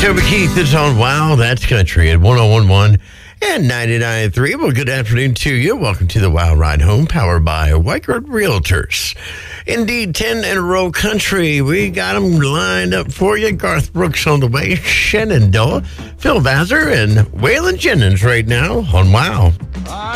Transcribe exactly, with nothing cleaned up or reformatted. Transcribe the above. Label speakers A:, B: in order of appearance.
A: Toby Keith is on Wow, That's Country at one oh one point one and ninety-nine point three. Well, good afternoon to you. Welcome to the Wow Ride Home, powered by Whitegard Realtors. Indeed, ten in a row country. We got them lined up for you. Garth Brooks on the way, Shenandoah, Phil Vassar, and Waylon Jennings right now on Wow.